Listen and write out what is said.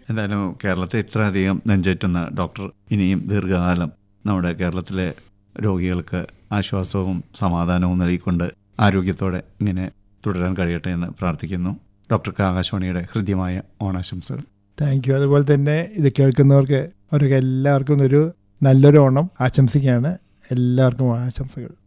എന്തായാലും കേരളത്തെ ഇത്രയധികം നെഞ്ചേറ്റുന്ന ഡോക്ടർ ഇനിയും ദീർഘകാലം നമ്മുടെ കേരളത്തിലെ രോഗികൾക്ക് ആശ്വാസവും സമാധാനവും നൽകിക്കൊണ്ട് ആരോഗ്യത്തോടെ ഇങ്ങനെ തുടരാൻ കഴിയട്ടെ എന്ന് പ്രാർത്ഥിക്കുന്നു. ഡോക്ടർക്ക് ആകാശവാണിയുടെ ഹൃദ്യമായ ഓണാശംസകൾ. Thank you. അതുപോലെ തന്നെ ഇത് കേൾക്കുന്നവർക്ക് അവർക്ക് എല്ലാവർക്കും ഒരു നല്ലൊരു ഓണം ആശംസിക്കുകയാണ്. എല്ലാവർക്കും ആശംസകൾ.